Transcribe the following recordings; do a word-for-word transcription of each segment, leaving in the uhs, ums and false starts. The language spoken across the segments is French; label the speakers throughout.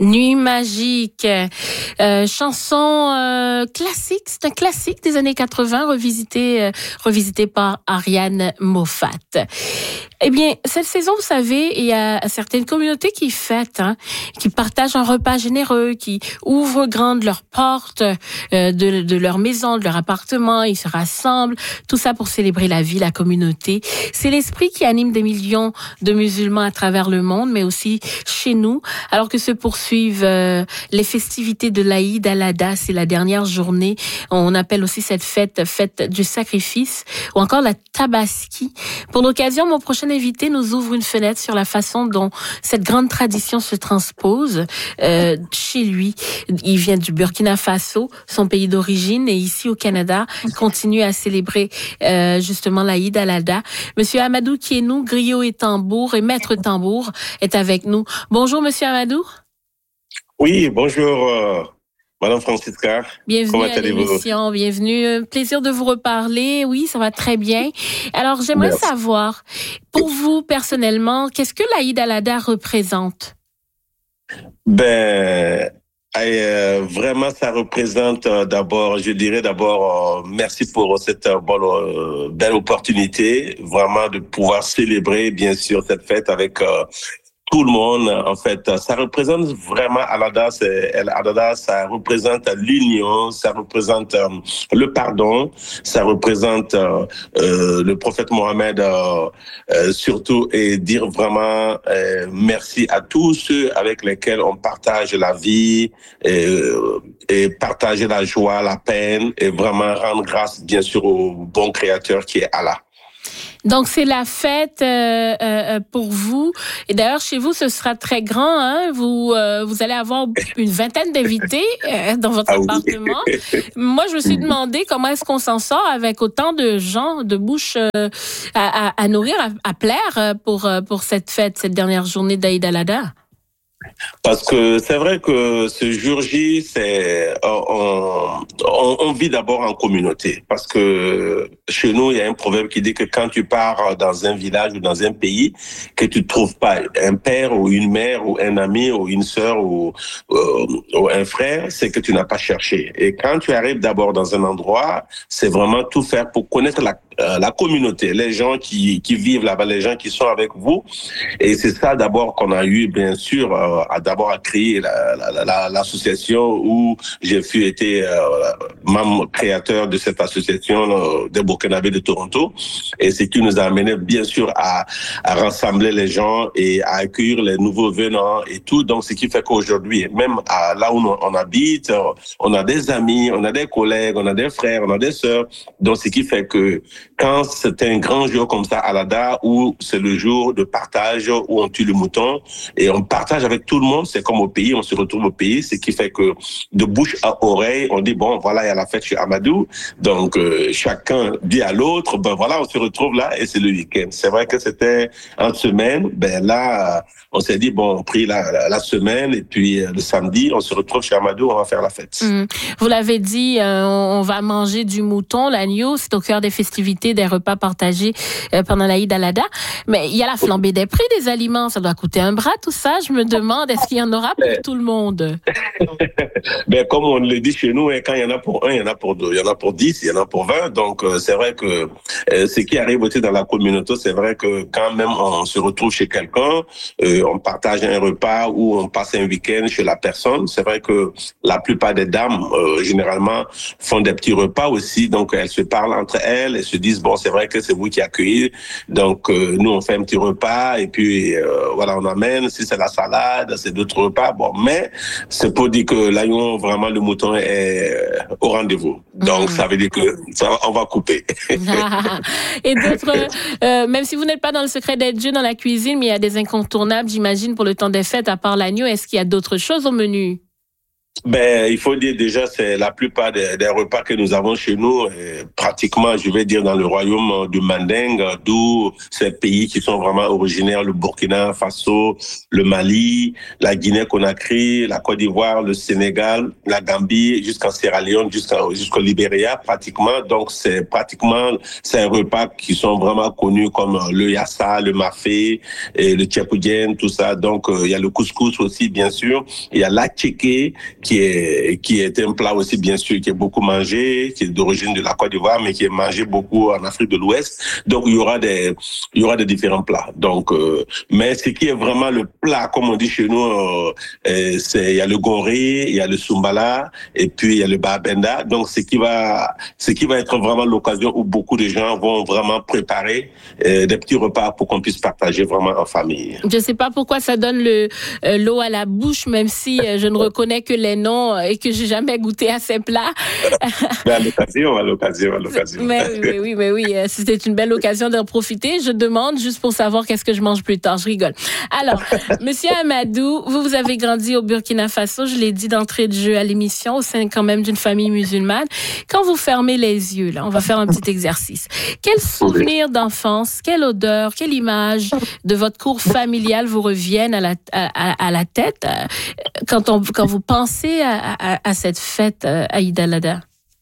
Speaker 1: Nuit magique, euh, chanson euh, classique, c'est un classique des années quatre-vingts, revisité, euh, revisité par Ariane Moffat. Eh bien, cette saison, vous savez, il y a certaines communautés qui fêtent, hein, qui partagent un repas généreux, qui ouvrent grandes leurs portes euh, de, de leur maison, de leur appartement, ils se rassemblent, tout ça pour célébrer la vie, la communauté. C'est l'esprit qui anime des millions de musulmans à travers le monde, mais aussi chez nous, alors que se poursuivent euh, les festivités de l'Aïd al-Adha, c'est la dernière journée. On appelle aussi cette fête fête du sacrifice, ou encore la Tabaski. Pour l'occasion, mon prochain invité nous ouvre une fenêtre sur la façon dont cette grande tradition se transpose euh, chez lui. Il vient du Burkina Faso, son pays d'origine, et ici au Canada, il continue à célébrer euh, justement l'Aïd al-Adha. Monsieur Amadou Kienou, griot et tambour et maître tambour, est avec nous. Bonjour, Monsieur Amadou.
Speaker 2: Oui, bonjour, euh, Madame Francisca.
Speaker 1: Bienvenue
Speaker 2: Comment
Speaker 1: à l'émission, bienvenue. Plaisir de vous reparler. Oui, ça va très bien. Alors, j'aimerais Merci. savoir, pour vous personnellement, qu'est-ce que l'Aïd al-Adha représente?
Speaker 2: Ben, euh, vraiment, ça représente euh, d'abord, je dirais d'abord, euh, merci pour cette euh, bonne, euh, belle opportunité, vraiment de pouvoir célébrer, bien sûr, cette fête avec euh, tout le monde. En fait, ça représente vraiment al-Adha, c'est al-Adha, ça représente l'union, ça représente euh, le pardon, ça représente euh, euh, le prophète Mohammed euh, euh, surtout, et dire vraiment euh, merci à tous ceux avec lesquels on partage la vie et, et partager la joie, la peine, et vraiment rendre grâce bien sûr au bon créateur qui est Allah.
Speaker 1: Donc, c'est la fête euh, euh, pour vous. Et d'ailleurs, chez vous, ce sera très grand. Hein? Vous, euh, vous allez avoir une vingtaine d'invités euh, dans votre ah appartement. Oui. Moi, je me suis demandé comment est-ce qu'on s'en sort avec autant de gens, de bouches euh, à, à, à nourrir, à, à plaire pour, pour cette fête, cette dernière journée d'Aïd al-Adha.
Speaker 2: Parce que c'est vrai que ce jour J, c'est on, on, on vit d'abord en communauté. Parce que chez nous, il y a un proverbe qui dit que quand tu pars dans un village ou dans un pays, que tu ne trouves pas un père ou une mère ou un ami ou une sœur ou, euh, ou un frère, c'est que tu n'as pas cherché. Et quand tu arrives d'abord dans un endroit, c'est vraiment tout faire pour connaître la euh, la communauté, les gens qui, qui vivent là-bas, les gens qui sont avec vous. Et c'est ça d'abord qu'on a eu, bien sûr, euh, à d'abord à créer la, la, la, l'association où j'ai pu été euh, membre créateur de cette association euh, des Burkinabés de Toronto. Et c'est qui nous a amené, bien sûr, à, à rassembler les gens et à accueillir les nouveaux venants et tout. Donc, ce qui fait qu'aujourd'hui, même à, là où on, on habite, on a des amis, on a des collègues, on a des frères, on a des sœurs. Donc, ce qui fait que quand c'est un grand jour comme ça, al-Adha, où c'est le jour de partage, où on tue le mouton et on partage avec tout le monde, c'est comme au pays, on se retrouve au pays, ce qui fait que de bouche à oreille, on dit, bon, voilà, il y a la fête chez Amadou, donc euh, chacun dit à l'autre, ben voilà, on se retrouve là et c'est le week-end. C'est vrai que c'était en semaine, ben là, on s'est dit, bon, on prie la, la, la semaine et puis euh, le samedi, on se retrouve chez Amadou, on va faire la fête.
Speaker 1: Mmh. Vous l'avez dit, euh, on va manger du mouton, l'agneau, c'est au cœur des festivités, des repas partagés euh, pendant l'Aïd al-Adha. Mais il y a la flambée des prix des aliments, ça doit coûter un bras tout ça. Je me demande, est-ce qu'il y en aura pour tout le monde?
Speaker 2: Ben, comme on le dit chez nous, hein, quand il y en a pour un, il y en a pour deux, il y en a pour dix, il y en a pour vingt. Donc euh, c'est vrai que euh, ce qui arrive aussi dans la communauté, c'est vrai que quand même on se retrouve chez quelqu'un, euh, on partage un repas ou on passe un week-end chez la personne. C'est vrai que la plupart des dames, euh, généralement, font des petits repas aussi. Donc elles se parlent entre elles et se disent, bon, c'est vrai que c'est vous qui accueillez. Donc euh, nous, on fait un petit repas et puis euh, voilà, on amène. Si c'est la salade, c'est d'autres repas. Bon, mais c'est pour dire que l'agneau, vraiment, le mouton est au rendez-vous. Donc mmh. ça veut dire que ça, on va couper.
Speaker 1: Et d'autres, euh, même si vous n'êtes pas dans le secret d'être Dieu dans la cuisine, mais il y a des incontournables, j'imagine, pour le temps des fêtes, à part l'agneau. Est-ce qu'il y a d'autres choses au menu?
Speaker 2: Ben, il faut dire déjà, c'est la plupart des, des repas que nous avons chez nous, euh, pratiquement, je vais dire, dans le royaume du Manding, d'où ces pays qui sont vraiment originaires, le Burkina Faso, le Mali, la Guinée-Conakry, la Côte d'Ivoire, le Sénégal, la Gambie, jusqu'en Sierra Leone, jusqu'à, jusqu'au Libéria, pratiquement. Donc, c'est pratiquement ces repas qui sont vraiment connus comme le yassa, le mafé, et le tchèpoudjen, tout ça. Donc, euh, il y a le couscous aussi, bien sûr. Il y a la tchéké, qui est qui est un plat aussi bien sûr qui est beaucoup mangé, qui est d'origine de la Côte d'Ivoire mais qui est mangé beaucoup en Afrique de l'Ouest. Donc il y aura des il y aura des différents plats. Donc euh, mais ce qui est vraiment le plat comme on dit chez nous, euh, c'est il y a le goré, il y a le sumbala et puis il y a le babenda. Donc ce qui va ce qui va être vraiment l'occasion où beaucoup de gens vont vraiment préparer euh, des petits repas pour qu'on puisse partager vraiment en famille.
Speaker 1: Je sais pas pourquoi ça donne le euh, l'eau à la bouche, même si euh, je ne reconnais que les noms et que j'ai jamais goûté à ces plats.
Speaker 2: Mais à l'occasion, à l'occasion, à l'occasion.
Speaker 1: Mais oui, mais oui, mais oui, c'était une belle occasion d'en profiter. Je demande juste pour savoir qu'est-ce que je mange plus tard. Je rigole. Alors, Monsieur Amadou, vous, vous avez grandi au Burkina Faso. Je l'ai dit d'entrée de jeu à l'émission, au sein quand même d'une famille musulmane. Quand vous fermez les yeux, là, on va faire un petit exercice. Quel souvenir d'enfance, quelle odeur, quelle image de votre cour familiale vous reviennent à la, à, à la tête quand on, quand vous pensez à, à, à cette fête Aïd al-Adha?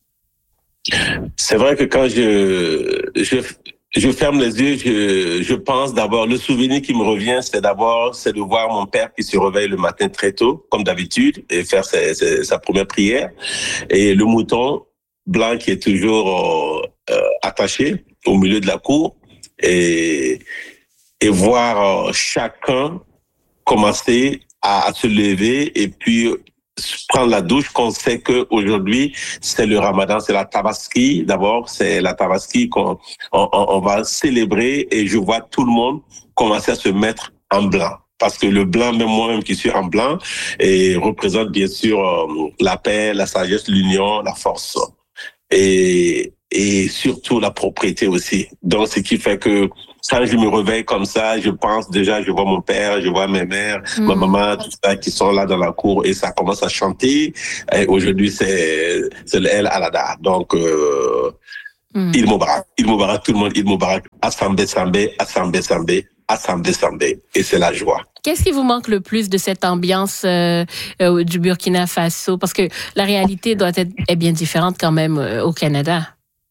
Speaker 2: C'est vrai que quand je, je, je ferme les yeux, je, je pense d'abord, le souvenir qui me revient, c'est d'abord, c'est de voir mon père qui se réveille le matin très tôt, comme d'habitude, et faire ses, ses, sa première prière. Et le mouton blanc qui est toujours euh, attaché au milieu de la cour, et, et voir euh, chacun commencer à, à se lever et puis prendre la douche, qu'on sait que aujourd'hui c'est le Ramadan, c'est la Tabaski. D'abord, c'est la Tabaski qu'on on, on va célébrer et je vois tout le monde commencer à se mettre en blanc. Parce que le blanc, même moi-même qui suis en blanc, et représente bien sûr euh, la paix, la sagesse, l'union, la force et et surtout la propriété aussi. Donc, ce qui fait que quand je me réveille comme ça, je pense déjà, je vois mon père, je vois mes mères, mmh. ma maman, tout ça, qui sont là dans la cour et ça commence à chanter. Et aujourd'hui, c'est, c'est le El Alada. Donc, euh, mmh. il Moubarak, il Moubarak, tout le monde, il Moubarak, Assemblée, Sambé, Assemblée, Sambé, Assemblée, Sambé. Et c'est la joie.
Speaker 1: Qu'est-ce qui vous manque le plus de cette ambiance euh, euh, du Burkina Faso? Parce que la réalité doit être est bien différente quand même euh, au Canada.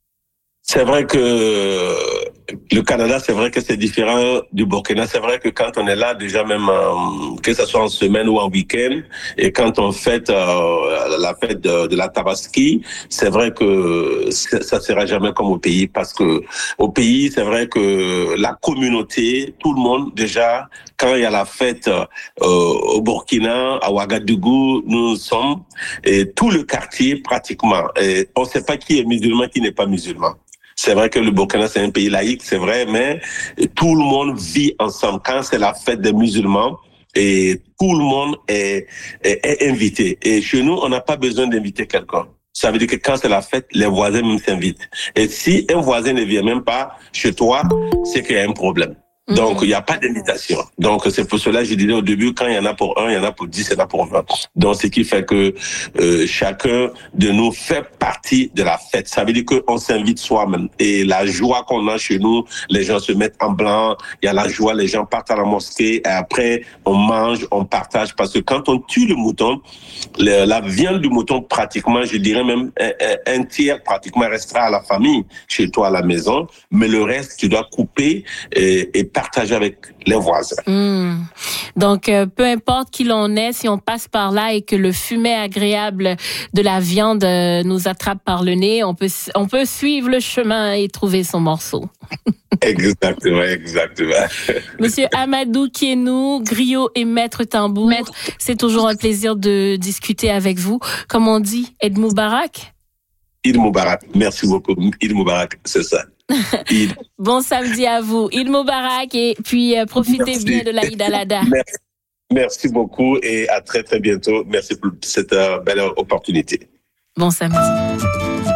Speaker 2: C'est vrai que le Canada, c'est vrai que c'est différent du Burkina. C'est vrai que quand on est là, déjà même, euh, que ce soit en semaine ou en week-end, et quand on fête euh, la fête de, de la Tabaski, c'est vrai que ça sera jamais comme au pays, parce que au pays, c'est vrai que la communauté, tout le monde, déjà, quand il y a la fête euh, au Burkina, à Ouagadougou, nous sommes, et tout le quartier pratiquement, et on ne sait pas qui est musulman, qui n'est pas musulman. C'est vrai que le Burkina, c'est un pays laïque, c'est vrai, mais tout le monde vit ensemble. Quand c'est la fête des musulmans, et tout le monde est, est, est invité. Et chez nous, on n'a pas besoin d'inviter quelqu'un. Ça veut dire que quand c'est la fête, les voisins même s'invitent. Et si un voisin ne vient même pas chez toi, c'est qu'il y a un problème. Donc, il n'y a pas d'invitation. Donc, c'est pour cela que je disais au début, quand il y en a pour un, il y en a pour dix, il y en a pour vingt. Donc, ce qui fait que euh, chacun de nous fait partie de la fête. Ça veut dire qu'on s'invite soi-même. Et la joie qu'on a chez nous, les gens se mettent en blanc, il y a la joie, les gens partent à la mosquée, et après, on mange, on partage. Parce que quand on tue le mouton, le, la viande du mouton, pratiquement, je dirais même un, un, un tiers, pratiquement, restera à la famille, chez toi à la maison. Mais le reste, tu dois couper et, et partager avec les voisins.
Speaker 1: Mmh. Donc, euh, peu importe qui l'on est, si on passe par là et que le fumet agréable de la viande euh, nous attrape par le nez, on peut, on peut suivre le chemin et trouver son morceau.
Speaker 2: Exactement, exactement.
Speaker 1: Monsieur Amadou Kienou, griot et maître tambour, maître, c'est toujours un plaisir de discuter avec vous. Comme on dit, Eid Moubarak?
Speaker 2: Eid Moubarak, merci beaucoup. Eid Moubarak, c'est ça. Eid.
Speaker 1: Bon samedi à vous. Eid Moubarak et puis euh, profitez merci. bien de l'Aïd al-Adha.
Speaker 2: Merci. Merci beaucoup et à très très bientôt. Merci pour cette euh, belle opportunité.
Speaker 1: Bon samedi.